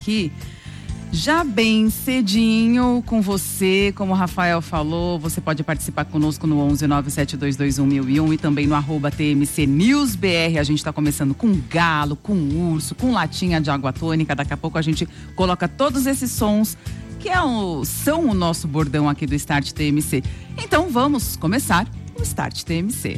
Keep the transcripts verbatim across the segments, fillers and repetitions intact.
aqui já bem cedinho com você, como o Rafael falou, você pode participar conosco no onze nove sete dois dois um mil e um e também no arroba T M C News B R. A gente está começando com galo, com urso, com latinha de água tônica. Daqui a pouco a gente coloca todos esses sons que é o, são o nosso bordão aqui do Start T M C. Então vamos começar o Start T M C.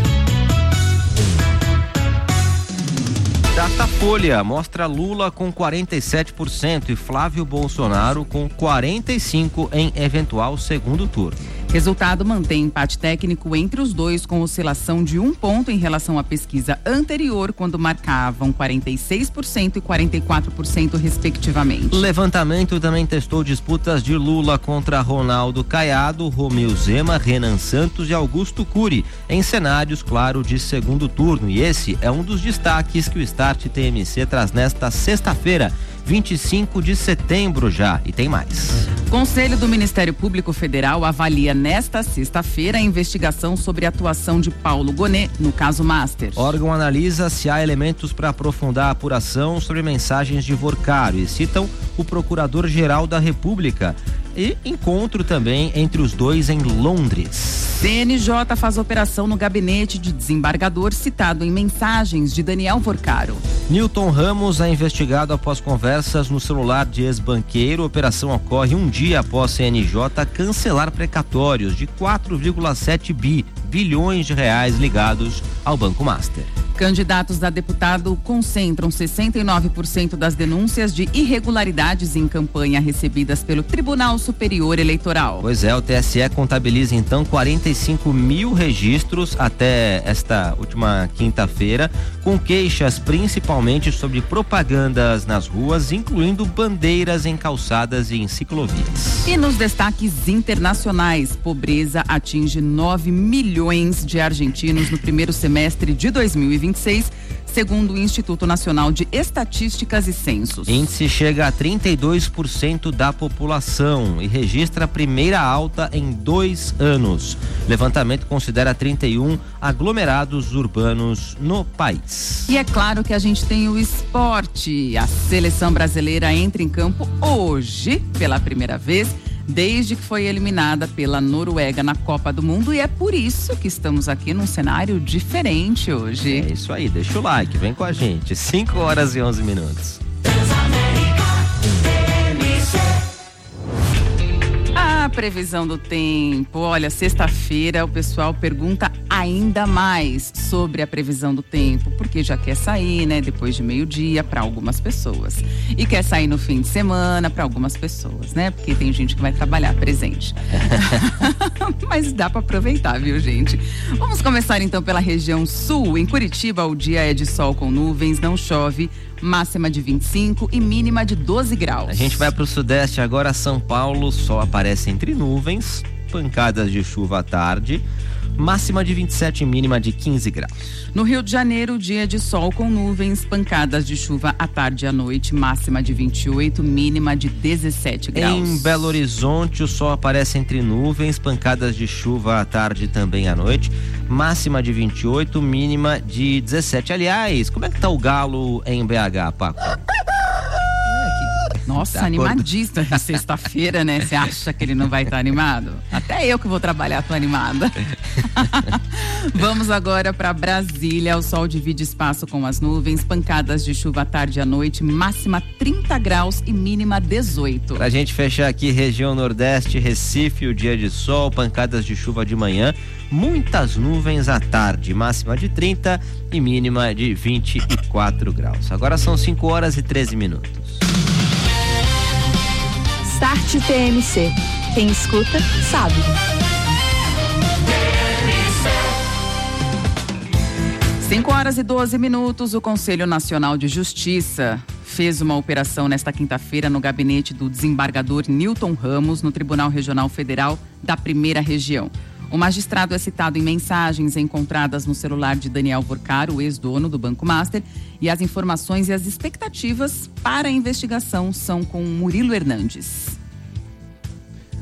Datafolha mostra Lula com quarenta e sete por cento e Flávio Bolsonaro com quarenta e cinco por cento em eventual segundo turno. Resultado mantém empate técnico entre os dois, com oscilação de um ponto em relação à pesquisa anterior, quando marcavam quarenta e seis por cento e quarenta e quatro por cento respectivamente. Levantamento também testou disputas de Lula contra Ronaldo Caiado, Romeu Zema, Renan Santos e Augusto Cury, em cenários, claro, de segundo turno. E esse é um dos destaques que o Start T M C traz nesta sexta-feira, vinte e cinco de setembro já, e tem mais. Conselho do Ministério Público Federal avalia nesta sexta-feira a investigação sobre a atuação de Paulo Gonet no caso Master. O órgão analisa se há elementos para aprofundar a apuração sobre mensagens de Vorcaro e citam o Procurador-Geral da República. E encontro também entre os dois em Londres. C N J faz operação no gabinete de desembargador citado em mensagens de Daniel Vorcaro. Newton Ramos é investigado após conversas no celular de ex-banqueiro. A operação ocorre um dia após C N J cancelar precatórios de quatro vírgula sete bilhões de reais ligados ao Banco Master. Candidatos a deputado concentram sessenta e nove por cento das denúncias de irregularidades em campanha recebidas pelo Tribunal Superior Eleitoral. Pois é, o T S E contabiliza então quarenta e cinco mil registros até esta última quinta-feira, com queixas principalmente sobre propagandas nas ruas, incluindo bandeiras em calçadas e em ciclovias. E nos destaques internacionais, pobreza atinge nove milhões de argentinos no primeiro semestre de dois mil e vinte e seis, segundo o Instituto Nacional de Estatísticas e Censos. Índice chega a trinta e dois por cento da população e registra a primeira alta em dois anos. Levantamento considera trinta e um aglomerados urbanos no país. E é claro que a gente tem o esporte. A seleção brasileira entra em campo hoje, pela primeira vez, desde que foi eliminada pela Noruega na Copa do Mundo, e é por isso que estamos aqui num cenário diferente hoje. É isso aí, deixa o like, vem com a gente. cinco horas e onze minutos. A previsão do tempo, olha, sexta-feira o pessoal pergunta ainda mais sobre a previsão do tempo, porque já quer sair, né, depois de meio-dia para algumas pessoas. E quer sair no fim de semana para algumas pessoas, né? Porque tem gente que vai trabalhar presente. Mas dá para aproveitar, viu, gente? Vamos começar então pela região sul. Em Curitiba, o dia é de sol com nuvens, não chove. Máxima de vinte e cinco e mínima de doze graus. A gente vai para o sudeste agora. São Paulo, sol aparece entre nuvens, pancadas de chuva à tarde, máxima de vinte e sete e mínima de quinze graus. No Rio de Janeiro, dia de sol com nuvens, pancadas de chuva à tarde e à noite, máxima de vinte e oito, mínima de dezessete graus. Em Belo Horizonte, o sol aparece entre nuvens, pancadas de chuva à tarde e também à noite, máxima de vinte e oito, mínima de dezessete. Aliás, como é que tá o galo em B H, Paco? Nossa, animadista de sexta-feira, né? Você acha que ele não vai estar animado? Até eu que vou trabalhar tô animada. Vamos agora para Brasília. O sol divide espaço com as nuvens, pancadas de chuva à tarde e à noite, máxima trinta graus e mínima dezoito. Pra gente fechar aqui, região Nordeste, Recife, o dia de sol, pancadas de chuva de manhã, muitas nuvens à tarde, máxima de trinta e mínima de vinte e quatro graus. Agora são cinco horas e treze minutos. Start T M C. Quem escuta, sabe. cinco horas e doze minutos. O Conselho Nacional de Justiça fez uma operação nesta quinta-feira no gabinete do desembargador Newton Ramos, no Tribunal Regional Federal da Primeira Região. O magistrado é citado em mensagens encontradas no celular de Daniel Vorcaro, o ex-dono do Banco Master, e as informações e as expectativas para a investigação são com Murilo Hernandes.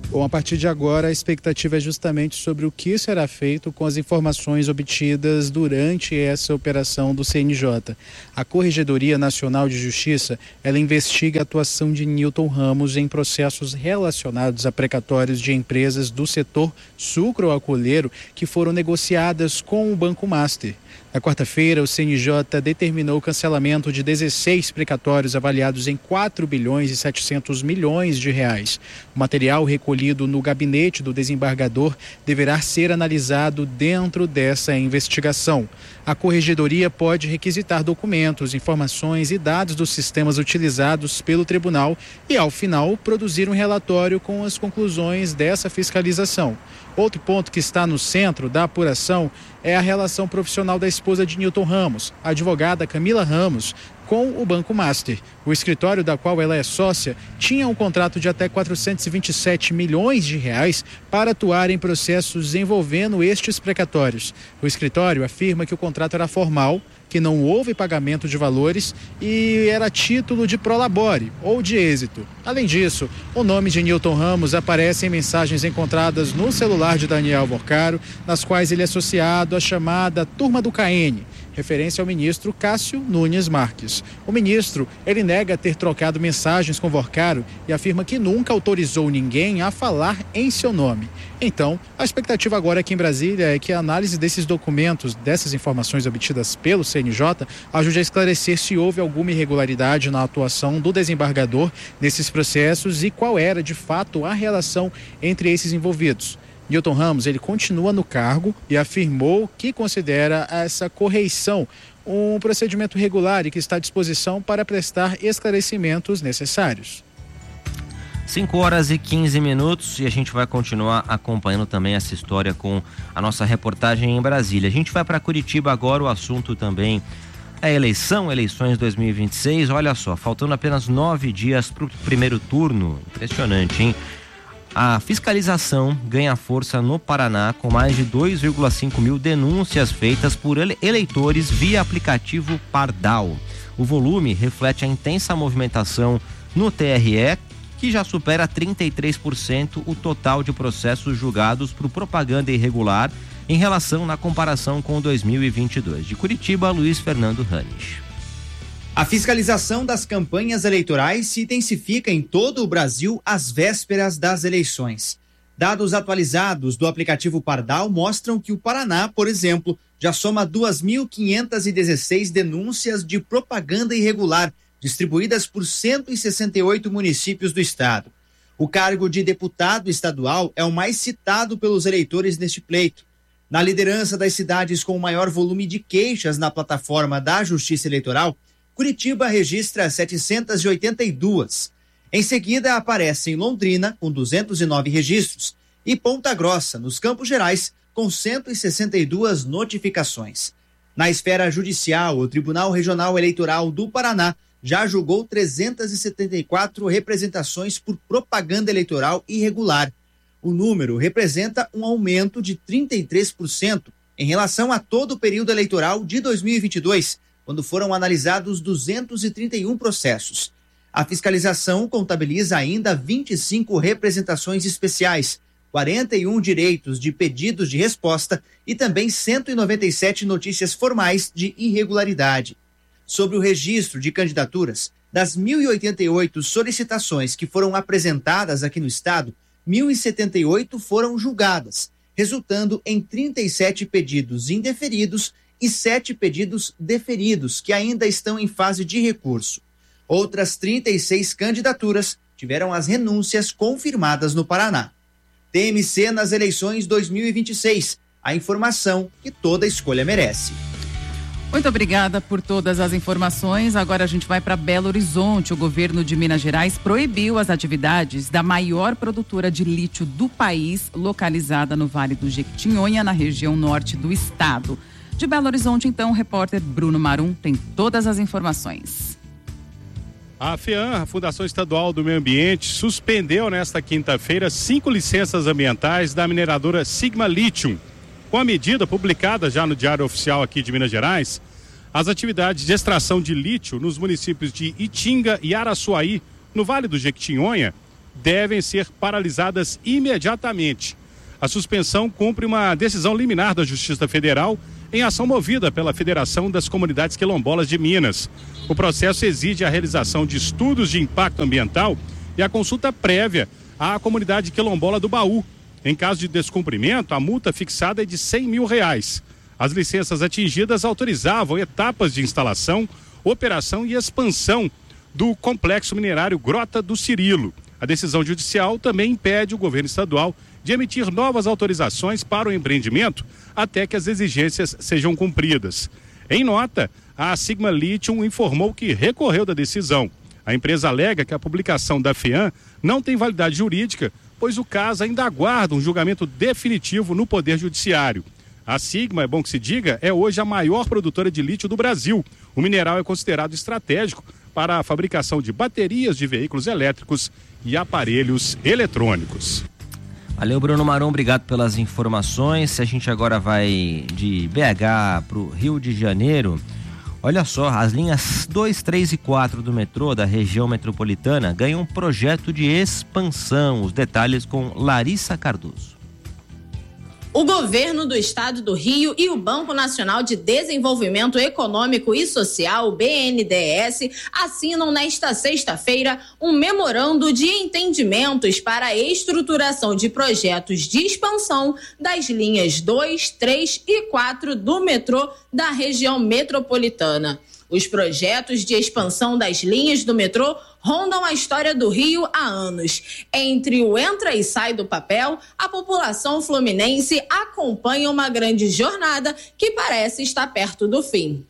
Bom, a partir de agora a expectativa é justamente sobre o que será feito com as informações obtidas durante essa operação do C N J. A Corregedoria Nacional de Justiça, ela investiga a atuação de Newton Ramos em processos relacionados a precatórios de empresas do setor sucroalcooleiro que foram negociadas com o Banco Master. Na quarta-feira, o C N J determinou o cancelamento de dezesseis precatórios avaliados em quatro bilhões e setecentos milhões de reais. O material recolhido no gabinete do desembargador deverá ser analisado dentro dessa investigação. A Corregedoria pode requisitar documentos, informações e dados dos sistemas utilizados pelo tribunal e, ao final, produzir um relatório com as conclusões dessa fiscalização. Outro ponto que está no centro da apuração é a relação profissional da esposa de Newton Ramos, a advogada Camila Ramos, com o Banco Master. O escritório da qual ela é sócia tinha um contrato de até quatrocentos e vinte e sete milhões de reais para atuar em processos envolvendo estes precatórios. O escritório afirma que o contrato era formal, que não houve pagamento de valores e era título de prolabore ou de êxito. Além disso, o nome de Newton Ramos aparece em mensagens encontradas no celular de Daniel Vorcaro, nas quais ele é associado à chamada Turma do K N, referência ao ministro Cássio Nunes Marques. O ministro, ele nega ter trocado mensagens com Vorcaro e afirma que nunca autorizou ninguém a falar em seu nome. Então, a expectativa agora aqui em Brasília é que a análise desses documentos, dessas informações obtidas pelo C N J, ajude a esclarecer se houve alguma irregularidade na atuação do desembargador nesses processos e qual era, de fato, a relação entre esses envolvidos. Newton Ramos, ele continua no cargo e afirmou que considera essa correição um procedimento regular e que está à disposição para prestar esclarecimentos necessários. cinco horas e quinze minutos e a gente vai continuar acompanhando também essa história com a nossa reportagem em Brasília. A gente vai para Curitiba agora, o assunto também é eleição, eleições dois mil e vinte e seis. Olha só, faltando apenas nove dias para o primeiro turno. Impressionante, hein? A fiscalização ganha força no Paraná com mais de dois vírgula cinco mil denúncias feitas por eleitores via aplicativo Pardal. O volume reflete a intensa movimentação no T R E, que já supera trinta e três por cento o total de processos julgados por propaganda irregular em relação na comparação com dois mil e vinte e dois. De Curitiba, Luiz Fernando Ranes. A fiscalização das campanhas eleitorais se intensifica em todo o Brasil às vésperas das eleições. Dados atualizados do aplicativo Pardal mostram que o Paraná, por exemplo, já soma duas mil quinhentas e dezesseis denúncias de propaganda irregular, distribuídas por cento e sessenta e oito municípios do estado. O cargo de deputado estadual é o mais citado pelos eleitores neste pleito. Na liderança das cidades com o maior volume de queixas na plataforma da Justiça Eleitoral, Curitiba registra setecentas e oitenta e duas. Em seguida aparecem Londrina, com duzentos e nove registros, e Ponta Grossa, nos Campos Gerais, com cento e sessenta e duas notificações. Na esfera judicial, o Tribunal Regional Eleitoral do Paraná já julgou trezentas e setenta e quatro representações por propaganda eleitoral irregular. O número representa um aumento de trinta e três por cento em relação a todo o período eleitoral de dois mil e vinte e dois, quando foram analisados duzentos e trinta e um processos. A fiscalização contabiliza ainda vinte e cinco representações especiais, quarenta e um direitos de pedidos de resposta e também cento e noventa e sete notícias formais de irregularidade. Sobre o registro de candidaturas, das mil e oitenta e oito solicitações que foram apresentadas aqui no estado, mil e setenta e oito foram julgadas, resultando em trinta e sete pedidos indeferidos e sete pedidos deferidos, que ainda estão em fase de recurso. Outras trinta e seis candidaturas tiveram as renúncias confirmadas no Paraná. T M C nas eleições dois mil e vinte e seis. A informação que toda escolha merece. Muito obrigada por todas as informações. Agora a gente vai para Belo Horizonte. O governo de Minas Gerais proibiu as atividades da maior produtora de lítio do país, localizada no Vale do Jequitinhonha, na região norte do estado. De Belo Horizonte, então, o repórter Bruno Marum tem todas as informações. A FEAM, a Fundação Estadual do Meio Ambiente, suspendeu nesta quinta-feira cinco licenças ambientais da mineradora Sigma Lithium. Com a medida publicada já no Diário Oficial aqui de Minas Gerais, as atividades de extração de lítio nos municípios de Itinga e Araçuaí, no Vale do Jequitinhonha, devem ser paralisadas imediatamente. A suspensão cumpre uma decisão liminar da Justiça Federal em ação movida pela Federação das Comunidades Quilombolas de Minas. O processo exige a realização de estudos de impacto ambiental e a consulta prévia à comunidade quilombola do Baú. Em caso de descumprimento, a multa fixada é de cem mil reais. As licenças atingidas autorizavam etapas de instalação, operação e expansão do complexo minerário Grota do Cirilo. A decisão judicial também impede o governo estadual de emitir novas autorizações para o empreendimento até que as exigências sejam cumpridas. Em nota, a Sigma Lithium informou que recorreu da decisão. A empresa alega que a publicação da FEAM não tem validade jurídica, pois o caso ainda aguarda um julgamento definitivo no Poder Judiciário. A Sigma, é bom que se diga, é hoje a maior produtora de lítio do Brasil. O mineral é considerado estratégico para a fabricação de baterias de veículos elétricos e aparelhos eletrônicos. Valeu, Bruno Maron, obrigado pelas informações. A gente agora vai de B H para o Rio de Janeiro. Olha só, as linhas dois, três e quatro do metrô da região metropolitana ganham um projeto de expansão. Os detalhes com Larissa Cardoso. O governo do estado do Rio e o Banco Nacional de Desenvolvimento Econômico e Social, o B N D E S, assinam nesta sexta-feira um memorando de entendimentos para a estruturação de projetos de expansão das linhas dois, três e quatro do metrô da região metropolitana. Os projetos de expansão das linhas do metrô rondam a história do Rio há anos. Entre o entra e sai do papel, a população fluminense acompanha uma grande jornada que parece estar perto do fim.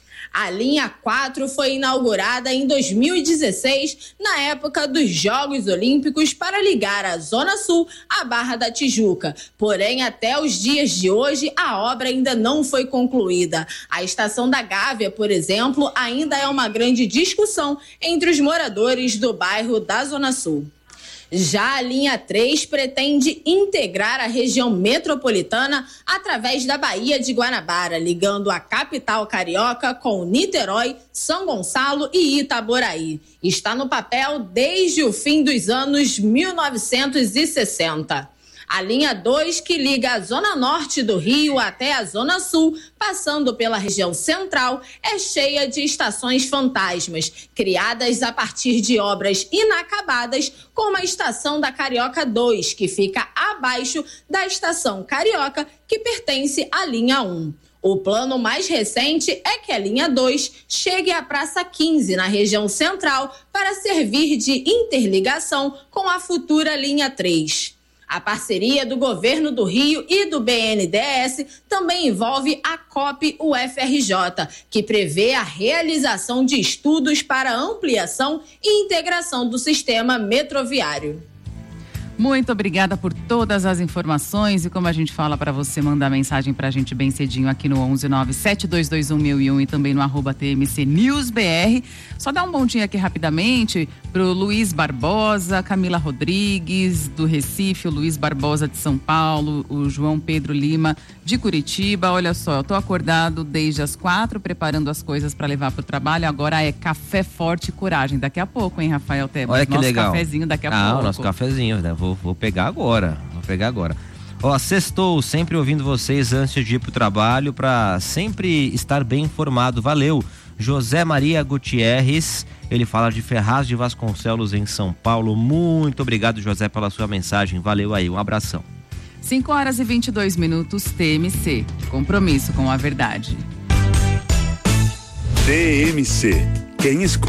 A linha quatro foi inaugurada em dois mil e dezesseis, na época dos Jogos Olímpicos, para ligar a Zona Sul à Barra da Tijuca. Porém, até os dias de hoje, a obra ainda não foi concluída. A estação da Gávea, por exemplo, ainda é uma grande discussão entre os moradores do bairro da Zona Sul. Já a linha três pretende integrar a região metropolitana através da Baía de Guanabara, ligando a capital carioca com Niterói, São Gonçalo e Itaboraí. Está no papel desde o fim dos anos mil novecentos e sessenta. A linha dois, que liga a zona norte do Rio até a zona sul, passando pela região central, é cheia de estações fantasmas, criadas a partir de obras inacabadas, como a estação da Carioca dois, que fica abaixo da estação Carioca, que pertence à linha um. O plano mais recente é que a linha dois chegue à Praça quinze, na região central, para servir de interligação com a futura linha três. A parceria do governo do Rio e do B N D E S também envolve a COP U F R J, que prevê a realização de estudos para ampliação e integração do sistema metroviário. Muito obrigada por todas as informações e como a gente fala para você mandar mensagem pra gente bem cedinho aqui no onze nove sete dois dois um mil e um e também no arroba T M C News B R. Só dar um bom dia aqui rapidamente pro Luiz Barbosa, Camila Rodrigues do Recife, o Luiz Barbosa de São Paulo, o João Pedro Lima de Curitiba. Olha só, eu tô acordado desde as quatro preparando as coisas para levar pro trabalho. Agora é café forte e coragem. Daqui a pouco, hein, Rafael Tebas? Olha que nosso legal. Cafezinho daqui a ah, pouco. Ah, o nosso cafezinho, né? Vou, vou pegar agora, vou pegar agora. Ó, sextou, sempre ouvindo vocês antes de ir pro trabalho para sempre estar bem informado. Valeu. José Maria Gutierrez, ele fala de Ferraz de Vasconcelos em São Paulo. Muito obrigado, José, pela sua mensagem. Valeu aí, um abração. cinco horas e vinte e dois minutos, T M C. Compromisso com a verdade. T M C. Quem escuta